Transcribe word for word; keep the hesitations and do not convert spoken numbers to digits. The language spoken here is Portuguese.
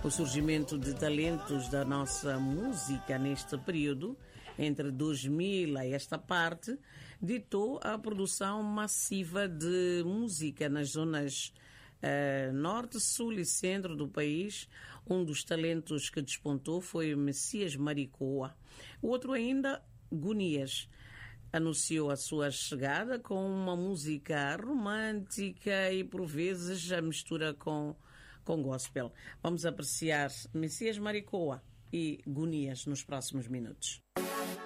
O surgimento de talentos da nossa música neste período, entre dois mil a esta parte, ditou a produção massiva de música nas zonas uh, norte, sul e centro do país. Um dos talentos que despontou foi Messias Maricoa. O outro ainda, Gunias, anunciou a sua chegada com uma música romântica e por vezes a mistura com com gospel. Vamos apreciar Messias Maricoa e Gunias nos próximos minutos.